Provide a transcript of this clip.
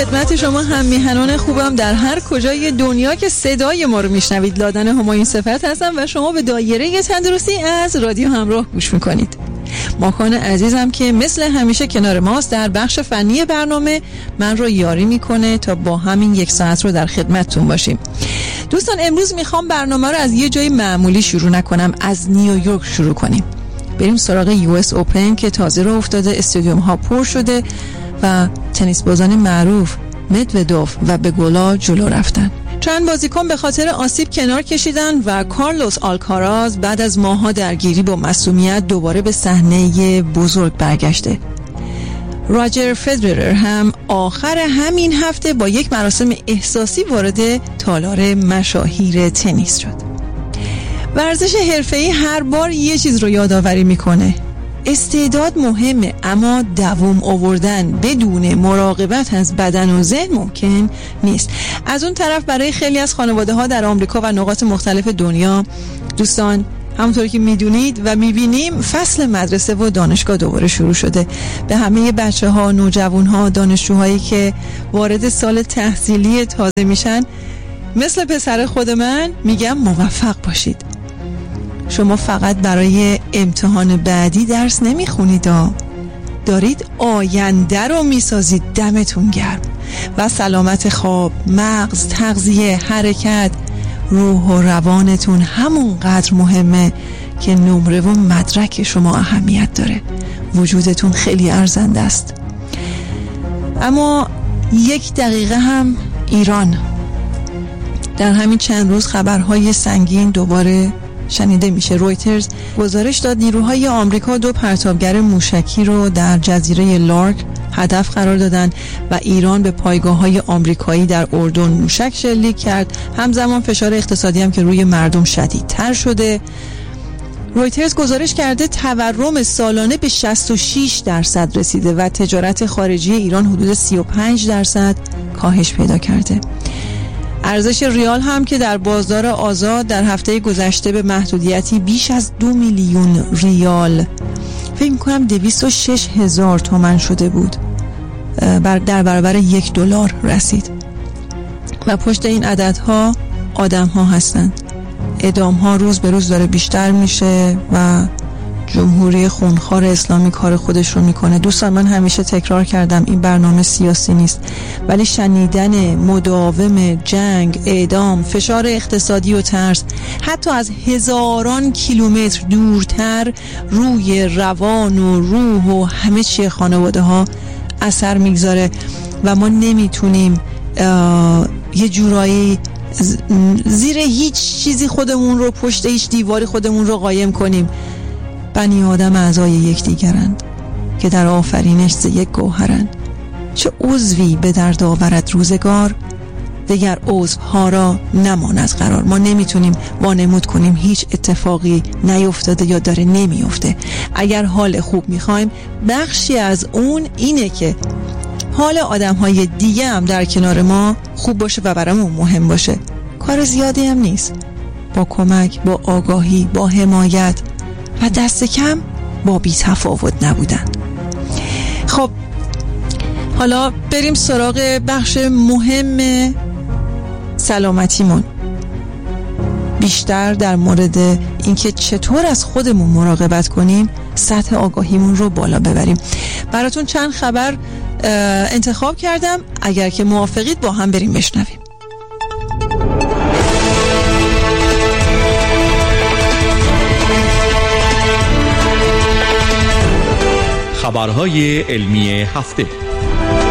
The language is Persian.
خدمت شما هم میهنان خوبم در هر کجای دنیا که صدای ما رو میشنوید. لادن همایون صفت هستم و شما به دایره تندرستی از رادیو همراه گوش میکنید. ماکان عزیزم که مثل همیشه کنار ماست در بخش فنی برنامه من رو یاری میکنه تا با همین 1 ساعت رو در خدمتتون باشیم. دوستان امروز میخوام برنامه رو از یه جای معمولی شروع نکنم، از نیویورک شروع کنیم. بریم سراغ US Open که تازه رو افتاده، استادیوم ها پر شده و تنیس بازان معروف مدودوف و بگولا جلو رفتن. چند بازیکن به خاطر آسیب کنار کشیدن و کارلوس آلکاراز بعد از ماه‌ها درگیری با معصومیت دوباره به صحنه بزرگ برگشته. راجر فدرر هم آخر همین هفته با یک مراسم احساسی وارد تالار مشاهیر تنیس شد. ورزش حرفه‌ای هر بار یه چیز رو یادآوری میکنه. استعداد مهمه، اما دوام آوردن بدون مراقبت از بدن و ذهن ممکن نیست. از اون طرف برای خیلی از خانواده ها در آمریکا و نقاط مختلف دنیا دوستان همونطور که میدونید و میبینیم فصل مدرسه و دانشگاه دوباره شروع شده. به همه بچه ها، نوجوان ها، دانشجوهایی که وارد سال تحصیلی تازه میشن مثل پسر خود من میگم موفق باشید. شما فقط برای امتحان بعدی درس نمیخونید، دارید آینده رو میسازید. دمتون گرم. و سلامت خواب، مغز، تغذیه، حرکت، روح و روانتون همونقدر مهمه که نمره و مدرک شما اهمیت داره. وجودتون خیلی ارزنده است. اما 1 دقیقه هم ایران. در همین چند روز خبرهای سنگین دوباره شنیده میشه. رویترز گزارش داد نیروهای آمریکا 2 پرتابگر موشکی رو در جزیره لارک هدف قرار دادن و ایران به پایگاه‌های آمریکایی در اردن موشک شلیک کرد. همزمان فشار اقتصادی هم که روی مردم شدیدتر شده. رویترز گزارش کرده تورم سالانه به 66% رسیده و تجارت خارجی ایران حدود 35% کاهش پیدا کرده. ارزش ریال هم که در بازار آزاد در هفته گذشته به محدودیتی بیش از 2 میلیون ریال، فکر می‌کنم 206,000 تومان شده بود، در برابر $1 رسید. و پشت این عددها آدم‌ها هستند. اعدام‌ها روز به روز داره بیشتر میشه و جمهوری خونخوار اسلامی کار خودش رو میکنه. دوستان من همیشه تکرار کردم این برنامه سیاسی نیست، ولی شنیدن مداوم جنگ، اعدام، فشار اقتصادی و ترس حتی از هزاران کیلومتر دورتر روی روان و روح و همه چی خانواده ها اثر میگذاره و ما نمیتونیم یه جورایی زیر هیچ چیزی خودمون رو، پشت هیچ دیواری خودمون رو قایم کنیم. بنی آدم اعضای یکدیگرند که در آفرینش ز یک گوهرند. چه عضوی به درد آورد روزگار، دیگر عضوها را نماند قرار. ما نمیتونیم وانمود کنیم هیچ اتفاقی نیفتاده یا داره نمیفته. اگر حال خوب میخوایم بخشی از اون اینه که حال آدمهای دیگه هم در کنار ما خوب باشه و برامون مهم باشه. کار زیادی هم نیست. با کمک، با آگاهی، با حمایت و دست کم با بی تفاوت نبودن. خب حالا بریم سراغ بخش مهم سلامتیمون. بیشتر در مورد اینکه چطور از خودمون مراقبت کنیم، سطح آگاهیمون رو بالا ببریم. براتون چند خبر انتخاب کردم، اگر که موافقید با هم بریم بشنویم. خبرهای علمی هفته.